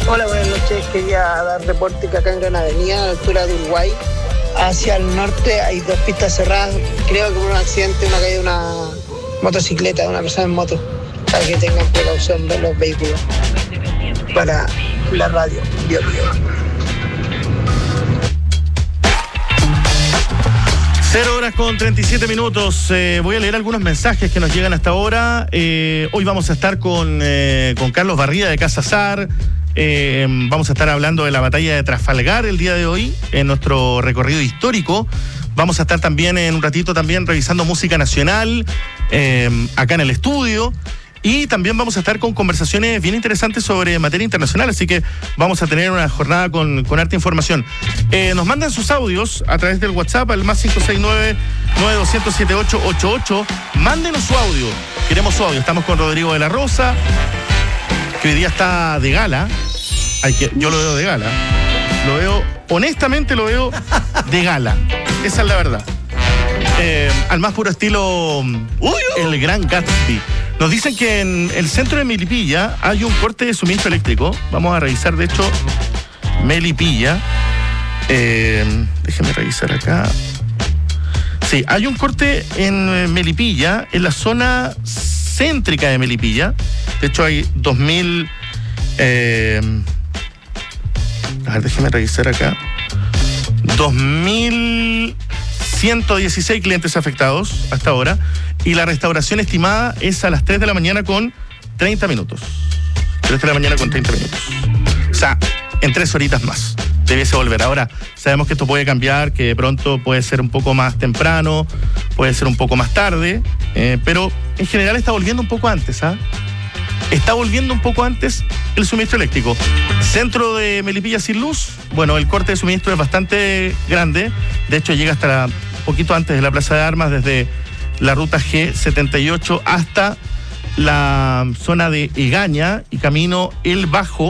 Hola, buenas noches. Quería dar reporte que acá en Gran Avenida, a la altura de Uruguay, hacia el norte hay dos pistas cerradas. Creo que por un accidente, una caída de una motocicleta, de una persona en moto. Para que tengan precaución de los vehículos. Para la radio, Bio Bio. 0:37. Voy a leer algunos mensajes que nos llegan hasta ahora. Hoy vamos a estar con Carlos Barría de Casa Sar. Vamos a estar hablando de la batalla de Trafalgar el día de hoy en nuestro recorrido histórico. Vamos a estar también en un ratito revisando música nacional acá en el estudio. Y también vamos a estar con conversaciones bien interesantes sobre materia internacional, así que vamos a tener una jornada con harta información. Nos mandan sus audios a través del WhatsApp al más 569-9200-7888. Mándenos su audio, queremos su audio. Estamos con Rodrigo de la Rosa, que hoy día está de gala. Yo lo veo de gala. Honestamente lo veo de gala. Esa es la verdad. Al más puro estilo el Gran Gatsby. Nos dicen que en el centro de Melipilla hay un corte de suministro eléctrico. Vamos a revisar, de hecho, Melipilla. Déjenme revisar acá. Sí, hay un corte en Melipilla, en la zona céntrica de Melipilla. De hecho, hay 2.000... a ver, déjenme revisar acá. 2.116 clientes afectados hasta ahora, y la restauración estimada es a las 3 de la mañana con 30 minutos. 3 de la mañana con 30 minutos. O sea, en 3 horitas más debiese volver. Ahora, sabemos que esto puede cambiar, que de pronto puede ser un poco más temprano, puede ser un poco más tarde, pero en general está volviendo un poco antes, Está volviendo un poco antes el suministro eléctrico. Centro de Melipilla sin luz. Bueno, el corte de suministro es bastante grande. De hecho, llega hasta un poquito antes de la Plaza de Armas, desde la ruta G78 hasta la zona de Egaña y camino El Bajo.